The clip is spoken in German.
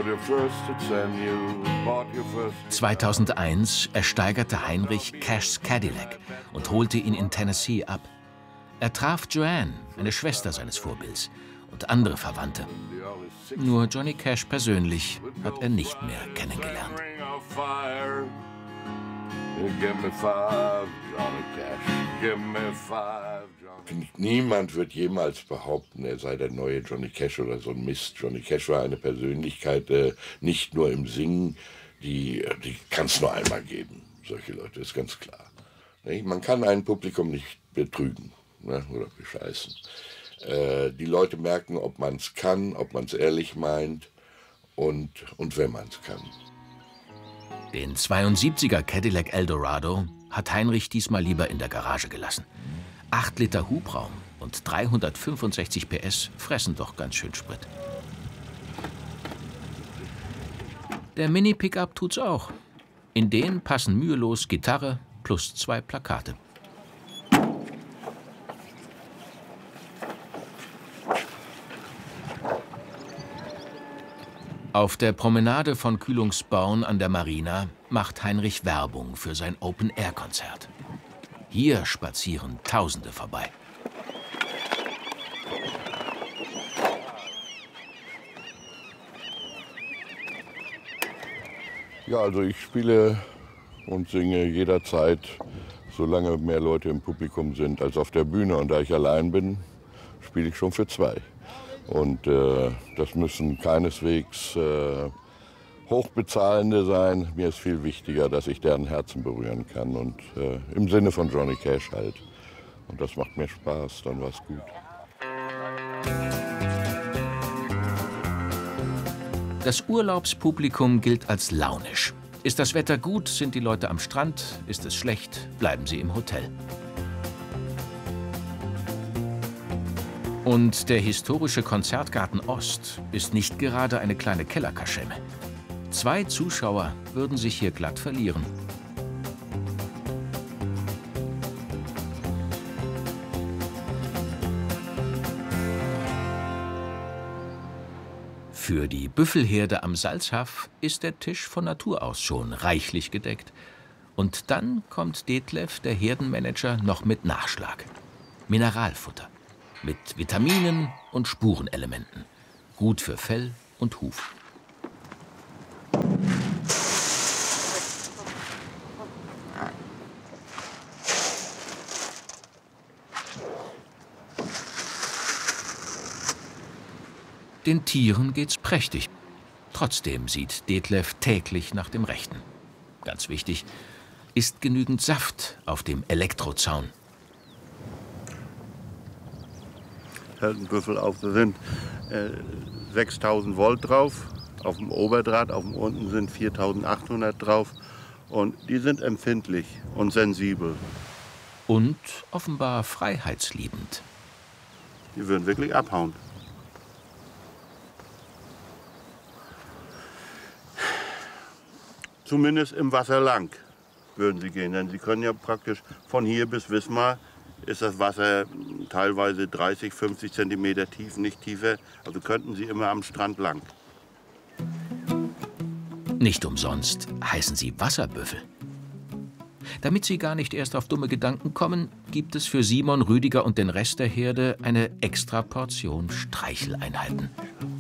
2001 ersteigerte Heinrich Cashs Cadillac und holte ihn in Tennessee ab. Er traf Joanne, eine Schwester seines Vorbilds, und andere Verwandte. Nur Johnny Cash persönlich hat er nicht mehr kennengelernt. Niemand wird jemals behaupten, er sei der neue Johnny Cash oder so ein Mist. Johnny Cash war eine Persönlichkeit, nicht nur im Singen, die kann es nur einmal geben. Solche Leute, ist ganz klar. Man kann ein Publikum nicht betrügen, ne, oder bescheißen. Die Leute merken, ob man es kann, ob man es ehrlich meint und wenn man es kann. Den 72er Cadillac Eldorado hat Heinrich diesmal lieber in der Garage gelassen. 8 Liter Hubraum und 365 PS fressen doch ganz schön Sprit. Der Mini-Pickup tut's auch. In den passen mühelos Gitarre plus 2 Plakate. Auf der Promenade von Kühlungsborn an der Marina macht Heinrich Werbung für sein Open-Air-Konzert. Hier spazieren Tausende vorbei. Ja, also ich spiele und singe jederzeit, solange mehr Leute im Publikum sind als auf der Bühne. Und da ich allein bin, spiele ich schon für 2. Und das müssen keineswegs Hochbezahlende sein. Mir ist viel wichtiger, dass ich deren Herzen berühren kann. Und im Sinne von Johnny Cash halt. Und das macht mir Spaß, dann war's gut. Das Urlaubspublikum gilt als launisch. Ist das Wetter gut, sind die Leute am Strand. Ist es schlecht, bleiben sie im Hotel. Und der historische Konzertgarten Ost ist nicht gerade eine kleine Kellerkaschemme. 2 Zuschauer würden sich hier glatt verlieren. Für die Büffelherde am Salzhaf ist der Tisch von Natur aus schon reichlich gedeckt. Und dann kommt Detlef, der Herdenmanager, noch mit Nachschlag. Mineralfutter. Mit Vitaminen und Spurenelementen. Gut für Fell und Huf. Den Tieren geht's prächtig. Trotzdem sieht Detlef täglich nach dem Rechten. Ganz wichtig, ist genügend Saft auf dem Elektrozaun. Hält ein Büffel auf, da sind 6000 Volt drauf, auf dem Oberdraht, auf dem unten sind 4800 drauf und die sind empfindlich und sensibel. Und offenbar freiheitsliebend. Die würden wirklich abhauen. Zumindest im Wasser lang würden sie gehen, denn sie können ja praktisch von hier bis Wismar ist das Wasser teilweise 30, 50 Zentimeter tief, nicht tiefer. Also könnten sie immer am Strand lang. Nicht umsonst heißen sie Wasserbüffel. Damit sie gar nicht erst auf dumme Gedanken kommen, gibt es für Simon, Rüdiger und den Rest der Herde eine extra Portion Streicheleinheiten.